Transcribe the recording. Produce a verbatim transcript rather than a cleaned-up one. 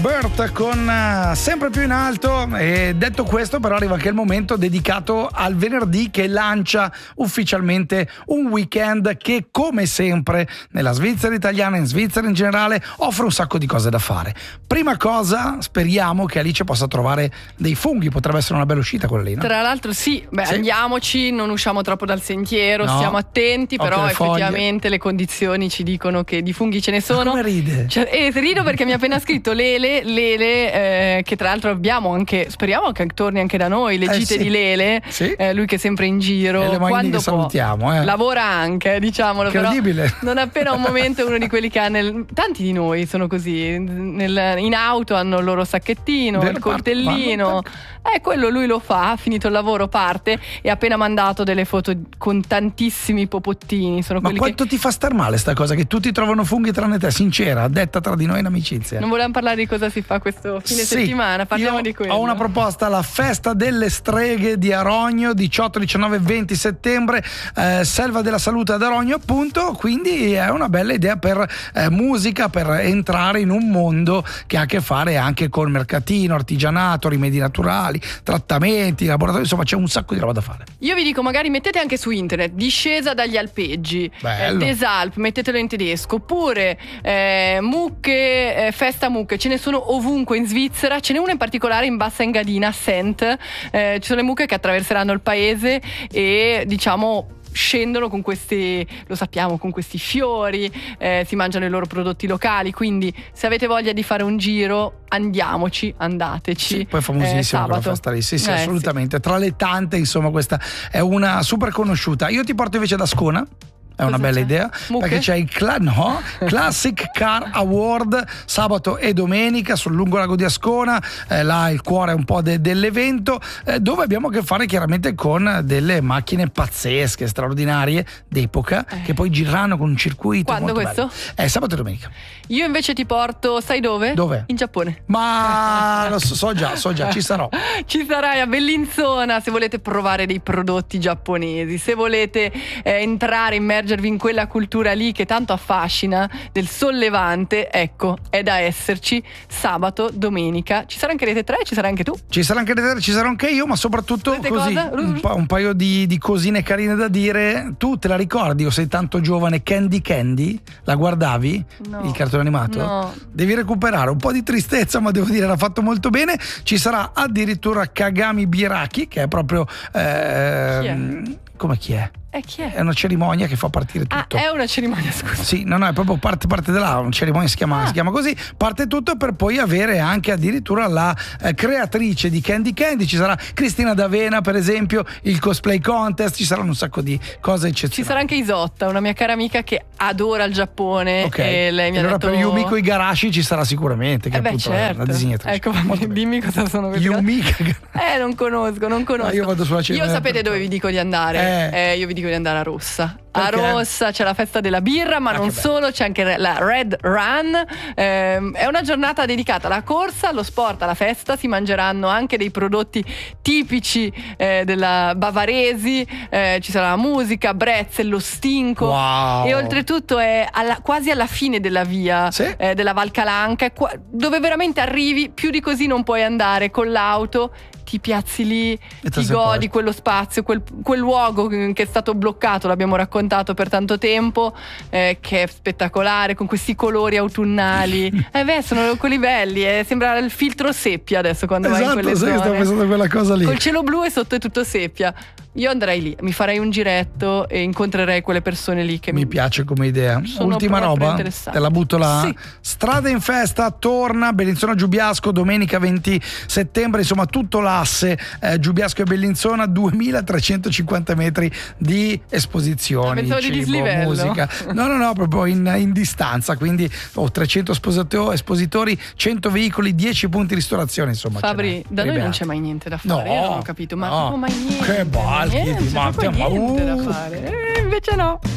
Bert con uh, Sempre più in alto. E detto questo, però, arriva anche il momento dedicato al venerdì, che lancia ufficialmente un weekend che, come sempre nella Svizzera italiana, in Svizzera in generale, offre un sacco di cose da fare. Prima cosa, speriamo che Alice possa trovare dei funghi, potrebbe essere una bella uscita quella lì, no? Tra l'altro sì, beh, sì. Andiamoci, non usciamo troppo dal sentiero, no. Stiamo attenti, però le effettivamente foglie. Le condizioni ci dicono che di funghi ce ne sono. Ma come ride? Cioè, e rido perché mi ha appena scritto Lele Lele, eh, che tra l'altro abbiamo anche, speriamo che torni anche da noi, le eh, gite sì. di Lele, sì. eh, lui che è sempre in giro, e le quando che salutiamo, eh. lavora anche, diciamolo, però non appena un momento è uno di quelli che ha nel, tanti di noi sono così, nel, in auto hanno il loro sacchettino, Vero, il coltellino, e eh, quello lui lo fa, ha finito il lavoro, parte e ha appena mandato delle foto con tantissimi popottini. Sono Ma quanto che... ti fa star male sta cosa che tutti trovano funghi tranne te, sincera, detta tra di noi in amicizia? Non volevamo parlare di cosa si fa questo fine sì, settimana, parliamo io di quello. Ho una proposta, la festa delle streghe di Arogno, diciotto, diciannove e venti settembre, eh, Selva della Salute ad Arogno appunto, quindi è una bella idea per eh, musica, per entrare in un mondo che ha a che fare anche con mercatino, artigianato, rimedi naturali, trattamenti, laboratori, insomma c'è un sacco di roba da fare. Io vi dico, magari mettete anche su internet discesa dagli alpeggi, eh, Desalp, mettetelo in tedesco, oppure eh, mucche, eh, festa mucche, ce ne sono ovunque in Svizzera, ce n'è una in particolare in Bassa Engadina, Sent, eh, ci sono le mucche che attraverseranno il paese e diciamo scendono con questi, lo sappiamo, con questi fiori, eh, si mangiano i loro prodotti locali, quindi se avete voglia di fare un giro andiamoci, andateci. Sì, poi è famosissima eh, quella festa lì, sì sì, eh, assolutamente, sì. Tra le tante, insomma, questa è una super conosciuta. Io ti porto invece ad Ascona. È Cosa una bella c'è? idea, Mucche? perché c'è il cla- no, Classic Car Award sabato e domenica sul lungo lago di Ascona, eh, là il cuore un po' de- dell'evento, eh, dove abbiamo a che fare chiaramente con delle macchine pazzesche, straordinarie, d'epoca, eh. che poi gireranno con un circuito. Quando molto questo? bello. È sabato e domenica. Io invece ti porto, sai dove? Dove? In Giappone. Ma lo so, so già, so già, ci sarò. Ci sarai a Bellinzona se volete provare dei prodotti giapponesi, se volete eh, entrare, immergervi in quella cultura lì che tanto affascina, del sollevante, ecco, è da esserci sabato, domenica. Ci sarà anche Rete tre, ci sarai anche tu. Ci sarà anche Rete tre, ci sarò anche io, ma soprattutto Rete così, un, pa- un paio di, di cosine carine da dire. Tu te la ricordi o sei tanto giovane Candy Candy? La guardavi? No. Il cartone animato? No. Devi recuperare, un po' di tristezza, ma devo dire era fatto molto bene. Ci sarà addirittura Kagami Biraki, che è proprio eh, chi è? come chi è? E chi è? È una cerimonia che fa partire tutto. Ah, è una cerimonia, scusa. Sì, no, no, è proprio parte, parte della una cerimonia, si chiama, ah. si chiama così, parte tutto per poi avere anche addirittura la eh, creatrice di Candy Candy. Ci sarà Cristina D'Avena, per esempio, il cosplay contest, ci saranno un sacco di cose eccezionali. Ci sarà anche Isotta, una mia cara amica che adora il Giappone. Ok, e lei mi e ha allora detto... per Yumiko Igarashi ci sarà sicuramente, che eh è beh, appunto certo. la disegnatrice. Ecco, dimmi cosa sono queste Yumiko Eh, non conosco, non conosco. No, io vado sulla cerimonia. Io sapete dove vi dico di andare? Eh. Eh, io vi dico di andare a Rossa. A Perché? Rossa c'è la festa della birra, ma Ah, non solo, c'è anche la Red Run. Eh, è una giornata dedicata alla corsa, allo sport, alla festa. Si mangeranno anche dei prodotti tipici eh, della bavaresi. Eh, ci sarà la musica, brezzel, lo stinco. Wow. E oltretutto è alla, quasi alla fine della via sì? eh, della Val Calanca, qua, dove veramente arrivi, più di così non puoi andare con l'auto. Ti piazzi lì, E ti godi quello spazio, quel, quel luogo che è stato bloccato, l'abbiamo raccontato per tanto tempo, eh, che è spettacolare, con questi colori autunnali. Eh beh, sono quelli belli, eh, sembra il filtro seppia adesso quando esatto, vai in quelle sai zone. che stavo pensando a quella cosa lì. Col cielo blu e sotto è tutto seppia. Io andrei lì, mi farei un giretto e incontrerei quelle persone lì che mi, mi piace come idea. Ultima roba, te la butto là. Sì. Strada in festa torna, Bellinzona Giubiasco domenica venti settembre, insomma tutto l'asse eh, Giubiasco e Bellinzona, duemilatrecentocinquanta metri di esposizioni, pensavo di cibo, dislivello. musica. No, no, no, proprio in, in distanza, quindi oh, trecento esposito- espositori, cento veicoli, dieci punti di ristorazione, insomma. Fabri, da noi non c'è mai niente da fare, io non ho capito, ma no, non ho mai niente. Che balchi, niente, ma, proprio ma, niente uh. da fare. Eh, invece no.